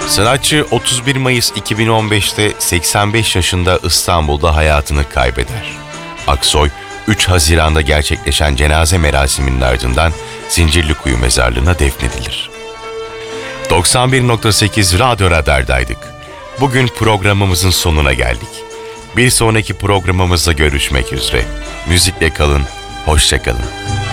Sanatçı 31 Mayıs 2015'te 85 yaşında İstanbul'da hayatını kaybeder. Aksoy, 3 Haziran'da gerçekleşen cenaze merasiminin ardından Zincirlikuyu mezarlığına defnedilir. 91.8 Radyo Radar'daydık. Bugün programımızın sonuna geldik. Bir sonraki programımızda görüşmek üzere. Müzikle kalın, hoşça kalın.